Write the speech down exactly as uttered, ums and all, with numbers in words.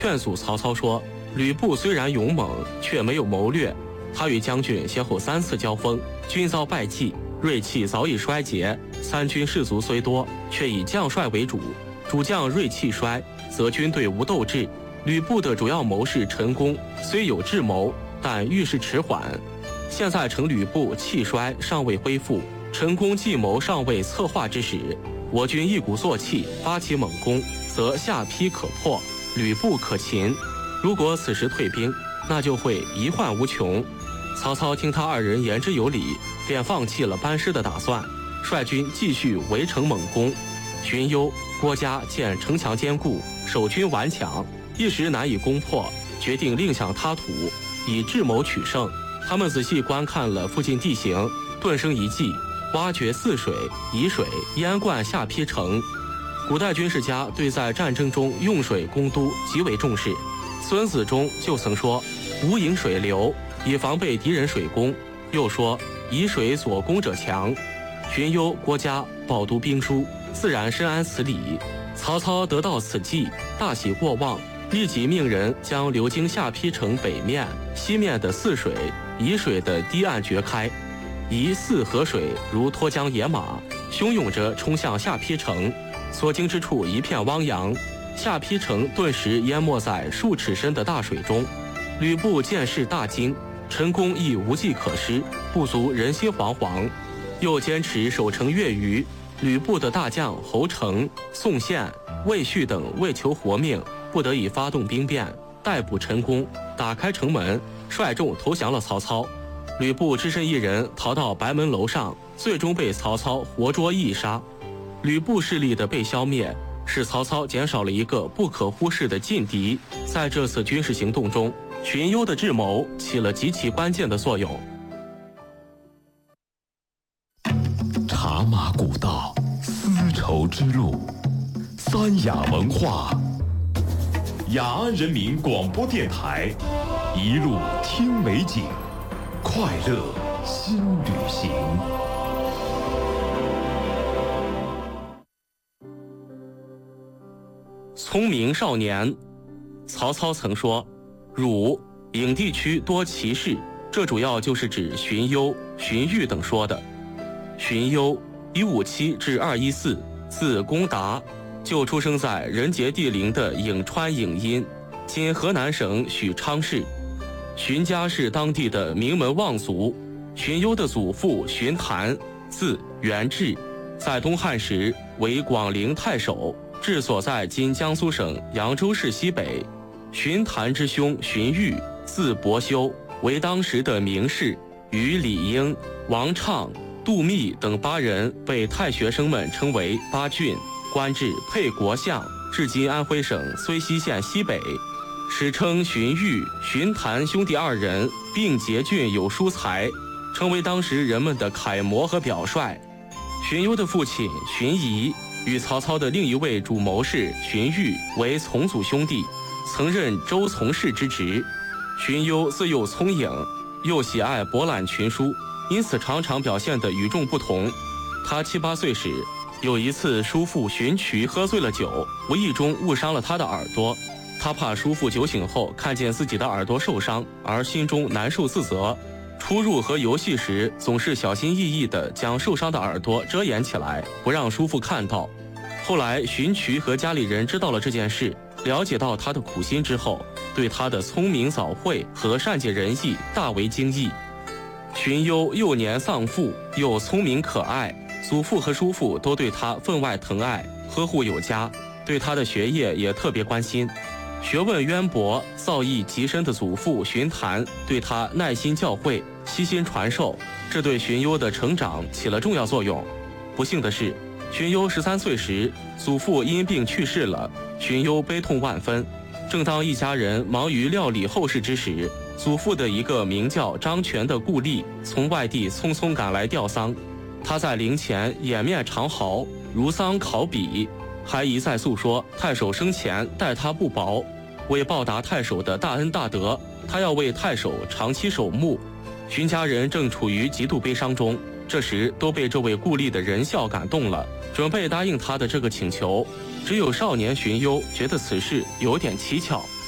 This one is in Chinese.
劝阻曹操说，吕布虽然勇猛，却没有谋略。他与将军先后三次交锋，均遭败绩，锐气早已衰竭。三军士卒虽多，却以将帅为主，主将锐气衰，则军队无斗志。吕布的主要谋士陈宫虽有智谋，但遇事迟缓。现在乘吕布气衰尚未恢复，陈宫计谋尚未策划之时，我军一鼓作气发起猛攻，则下邳可破，吕布可擒。如果此时退兵，那就会遗患无穷。曹操听他二人言之有理，便放弃了班师的打算，率军继续围城猛攻。荀攸、郭嘉见城墙坚固，守军顽强，一时难以攻破，决定另想他途，以智谋取胜。他们仔细观看了附近地形，顿生一计，挖掘泗水、沂水，淹灌下邳城。古代军事家对在战争中用水攻都极为重视。孙子中就曾说，无引水流，以防备敌人水攻。又说，以水所攻者强。荀攸、郭嘉饱读兵书，自然深谙此理。曹操得到此计，大喜过望，立即命人将流经下邳城北面、西面的泗水、沂水的堤岸掘开，沂泗河水如脱缰野马，汹涌着冲向下邳城，所经之处一片汪洋，下邳城顿时淹没在数尺深的大水中。吕布见势大惊，陈宫亦无计可施，部族人心惶惶，又坚持守城月余。吕布的大将侯成、宋宪、魏续等为求活命，不得已发动兵变，逮捕陈宫，打开城门，率众投降了曹操。吕布只身一人逃到白门楼上，最终被曹操活捉缢杀。吕布势力的被消灭，使曹操减少了一个不可忽视的劲敌。在这次军事行动中，荀攸的智谋起了极其关键的作用。 茶马古道，丝绸之路，三雅文化。雅安人民广播电台，一路听美景，快乐新旅行。 聪明少年。曹操曾说，汝颍地区多奇士，这主要就是指荀攸、荀彧等说的。荀攸一五七至二一四，字公达，就出生在人杰地灵的颍川颍阴，今河南省许昌市。荀家是当地的名门望族。荀攸的祖父荀谭，字元志，在东汉时为广陵太守，治所在今江苏省扬州市西北。荀谭之兄荀彧，字伯修，为当时的名士，与李英、王畅、杜密等八人被太学生们称为八俊，官至沛国相，至今安徽省睢溪县西北。史称荀彧、荀谭兄弟二人并捷俊有书才，成为当时人们的楷模和表率。荀攸的父亲荀仪与曹操的另一位主谋士荀彧为从祖兄弟，曾任州从事之职。荀攸自幼聪颖，又喜爱博览群书，因此常常表现得与众不同。他七八岁时，有一次叔父荀渠喝醉了酒，无意中误伤了他的耳朵。他怕叔父酒醒后看见自己的耳朵受伤，而心中难受自责。出入和游戏时，总是小心翼翼地将受伤的耳朵遮掩起来，不让叔父看到。后来荀渠和家里人知道了这件事，了解到他的苦心之后，对他的聪明早慧和善解人意大为惊异。荀攸幼年丧父，又聪明可爱，祖父和叔父都对他分外疼爱，呵护有加，对他的学业也特别关心。学问渊博、造诣极深的祖父荀谭对他耐心教诲、悉心传授，这对荀攸的成长起了重要作用。不幸的是，荀攸十三岁时，祖父因病去世了，荀攸悲痛万分。正当一家人忙于料理后事之时，祖父的一个名叫张全的故吏从外地匆匆赶来吊丧，他在灵前掩面长嚎，如丧考妣，还一再诉说太守生前待他不薄，为报答太守的大恩大德，他要为太守长期守墓。荀家人正处于极度悲伤中，这时都被这位故吏的仁孝感动了，准备答应他的这个请求。只有少年荀攸觉得此事有点蹊跷，